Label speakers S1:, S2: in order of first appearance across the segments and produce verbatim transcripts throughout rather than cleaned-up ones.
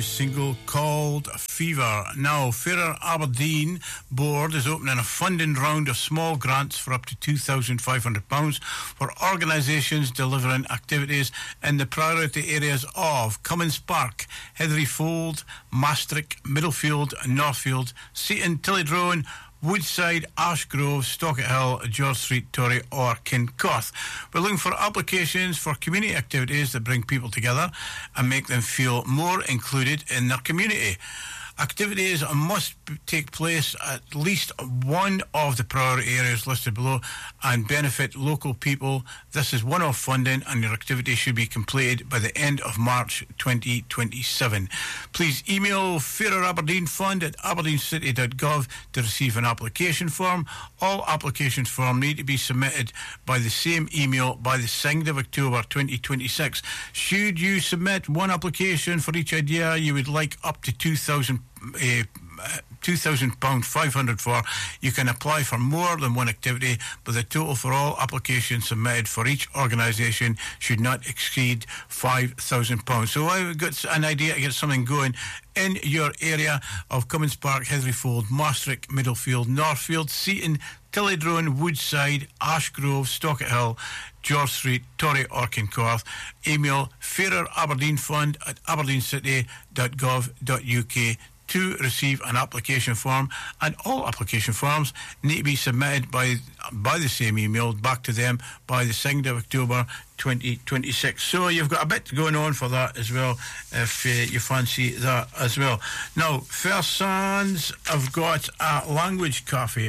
S1: Single called Fever. Now, Fairer Aberdeen Board is opening a funding round of small grants for up to two thousand five hundred pounds for organisations delivering activities in the priority areas of Cummins Park, Heatheryfold, Maastricht, Middlefield, Northfield, Seaton, Tillydrone, Woodside, Ashgrove, Stockett Hill, George Street, Torry or Kincorth. We're looking for applications for community activities that bring people together and make them feel more included in their community. Activities must take place at least one of the priority areas listed below and benefit local people. This is one-off funding and your activity should be completed by the end of March twenty twenty-seven. Please email Fairer Aberdeen Fund at aberdeen city dot gov to receive an application form. All application forms need to be submitted by the same email by the second of October twenty twenty-six. Should you submit one application for each idea you would like up to two thousand Uh, two thousand pounds five hundred for, you can apply for more than one activity, but the total for all applications submitted for each organisation should not exceed five thousand pounds. So I've got an idea to get something going in your area of Cummins Park, Heatheryfold, Maastricht, Middlefield, Northfield, Seaton, Tillydrone, Woodside, Ashgrove, Stockett Hill, George Street, Torry or Kincorth. Email Fairer Aberdeen Fund at aberdeen city dot gov dot u k to receive an application form, and all application forms need to be submitted by by the same email back to them by the second of October twenty twenty-six. So you've got a bit going on for that as well, if uh, you fancy that as well. Now, Fair Sands have got a language cafe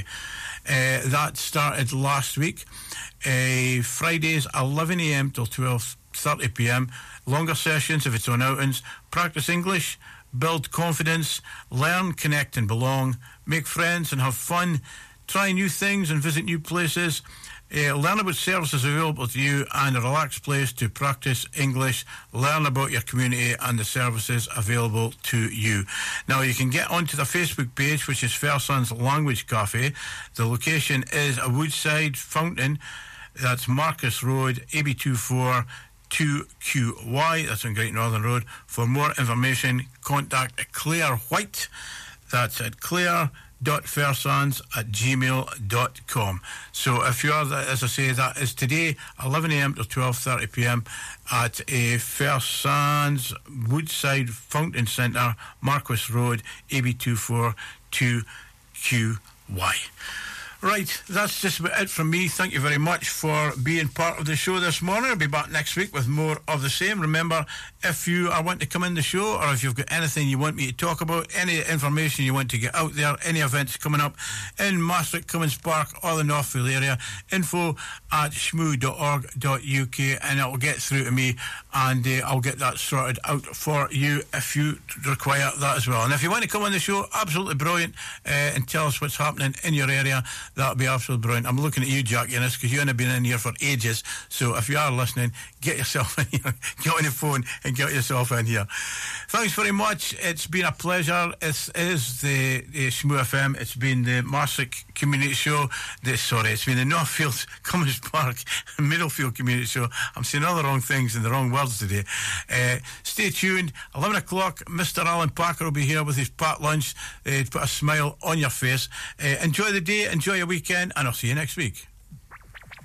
S1: uh, that started last week. Uh, Fridays eleven a m till twelve thirty p m. Longer sessions if it's on outings. Practice English, build confidence, learn, connect and belong, make friends and have fun, try new things and visit new places, uh, learn about services available to you, and a relaxed place to practice English, learn about your community and the services available to you. Now, you can get onto the Facebook page, which is Fair Sons Language Cafe. The location is a Woodside Fountain. That's Marcus Road, A B two four two Q Y. That's on Great Northern Road. For more information, contact Claire White. That's at claire dot fairsands at gmail dot com. So if you are, as I say, that is today, eleven a m to twelve thirty p m at a Fair Sands Woodside Fountain Centre, Marquis Road, A B two four two Q Y. Right, that's just about it from me. Thank you very much for being part of the show this morning. I'll be back next week with more of the same. Remember, if you are want to come in the show, or if you've got anything you want me to talk about, any information you want to get out there, any events coming up in Maastricht, Cummins Park or the Northfield area, info at shmoo dot org dot u k, and it will get through to me, and uh, I'll get that sorted out for you if you require that as well. And if you want to come on the show, absolutely brilliant, uh, and tell us what's happening in your area. That'll be absolutely brilliant. I'm looking at you, Jack Innes, because you've been in here for ages. So if you are listening, get yourself in here, get on the phone and get yourself in here. Thanks very much. It's been a pleasure. It is the, the Shmoo F M. It's been the Maastricht Community Show. The, sorry, it's been the Northfield, Cummins Park, Middlefield Community Show. I'm saying all the wrong things and the wrong words today. Uh, stay tuned. eleven o'clock, Mister Alan Parker will be here with his packed lunch uh, to put a smile on your face. Uh, enjoy the day, enjoy your weekend, and I'll see you next week.